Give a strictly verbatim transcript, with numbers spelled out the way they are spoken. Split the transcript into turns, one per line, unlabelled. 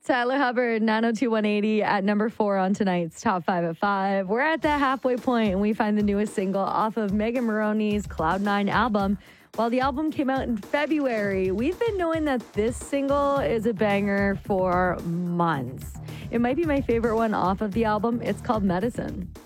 Tyler Hubbard, nine oh two one eighty at number four on tonight's Top five at five. We're at the halfway point, and we find the newest single off of Megan Moroney's Cloud nine album. While the album came out in February, we've been knowing that this single is a banger for months. It might be my favorite one off of the album. It's called Medicine.